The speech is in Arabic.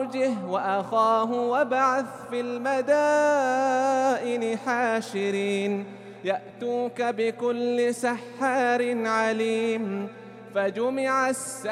وأرجه وأخاه وابعث في المدائن حاشرين يأتوك بكل سحار عليم. فجمع